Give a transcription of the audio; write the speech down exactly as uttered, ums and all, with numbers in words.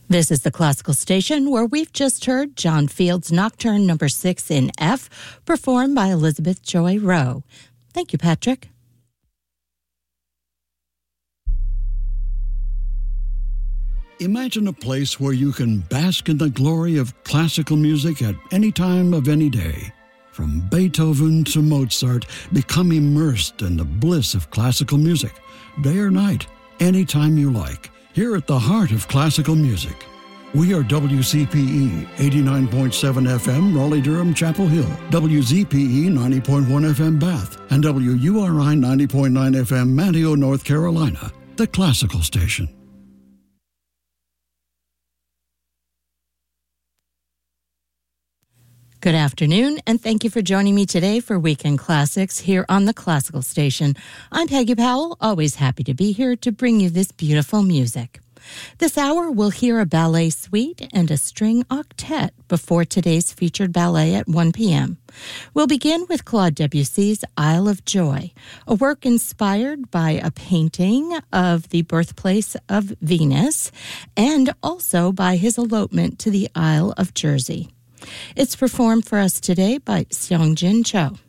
This is the Classical Station, where we've just heard John Field's Nocturne Number six in F, performed by Elizabeth Joy Rowe. Thank you, Patrick. Imagine a place where you can bask in the glory of classical music at any time of any day. From Beethoven to Mozart, become immersed in the bliss of classical music, day or night, anytime you like. Here at the heart of classical music, we are W C P E eighty-nine point seven F M, Raleigh-Durham, Chapel Hill, W Z P E ninety point one F M, Bath, and W U R I ninety point nine F M, Manteo, North Carolina, the Classical Station. Good afternoon, and thank you for joining me today for Weekend Classics here on the Classical Station. I'm Peggy Powell, always happy to be here to bring you this beautiful music. This hour, we'll hear a ballet suite and a string octet before today's featured ballet at one p.m. We'll begin with Claude Debussy's Isle of Joy, a work inspired by a painting of the birthplace of Venus and also by his elopement to the Isle of Jersey. It's performed for us today by Seong-Jin Cho.